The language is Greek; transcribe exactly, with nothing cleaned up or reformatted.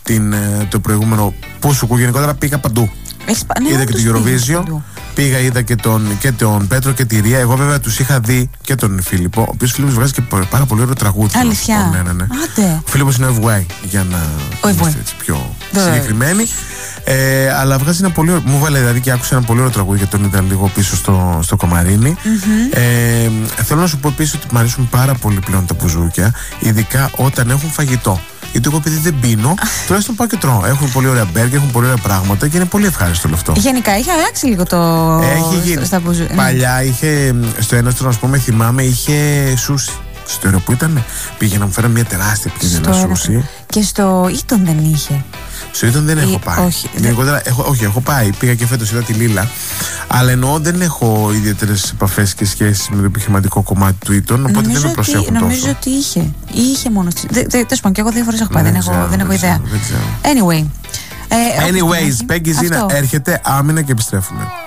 την, το προηγούμενο Πούσουκου. Γενικότερα πήγα παντού. Έχεις, ναι, είδα και το Eurovision. Πήγα, είδα και τον, και τον Πέτρο και τη Ρία. Εγώ βέβαια τους είχα δει και τον Φίλιππο, ο οποίος Φίλιππος βγάζει και πάρα πολύ ωραίο τραγούδι. Αλήθεια. Ναι, ναι, ναι. Άντε. Ο Φίλιππος είναι ο Ευγουάη, για να είμαστε έτσι πιο συγκεκριμένοι. Ε, αλλά βγάζει ένα πολύ ωραίο. Μου βάλε δηλαδή και άκουσε ένα πολύ ωραίο τραγούδι, γιατί τον είδα λίγο πίσω στο, στο Κομαρίνι. Mm-hmm. Ε, θέλω να σου πω επίσης ότι μου αρέσουν πάρα πολύ πλέον τα μπουζούκια, ειδικά όταν έχουν φαγητό. Γιατί εγώ επειδή δεν πίνω, τουλάχιστον πάω και τρώω. Έχουν πολύ ωραία μπέργκερ, έχουν πολύ ωραία πράγματα και είναι πολύ ευχάριστο όλο αυτό. Γενικά έχει αλλάξει λίγο το. Έχει γίνει. Στα μπουζού... Παλιά είχε, στο έναστρο, να πούμε, θυμάμαι, είχε σούσι. Στο αεροπού ήταν, πήγε να μου φέρω μια τεράστια πτήνα σούσι. Και στο Ήτον δεν είχε. Στο Ήτον δεν Ή, έχω πάει. Όχι, Γενικότερα, έχω, όχι, έχω πάει. Πήγα και φέτος, είδα τη Λίλα. Αλλά εννοώ δεν έχω ιδιαίτερες επαφές και σχέσεις με το επιχειρηματικό κομμάτι του Ήτον. Οπότε νομίζω δεν με προσέχουν ότι, τόσο. Νομίζω ότι είχε. Ή είχε μόνο. Τέλος πάντων, και εγώ δύο φορές έχω πάει. Δεν, δεν, ξέρω, έχω, δεν έχω ιδέα. Ξέρω, δεν ξέρω. Anyway. Ε, Anyways, Peggy Zina έρχεται, άμυνα και επιστρέφουμε.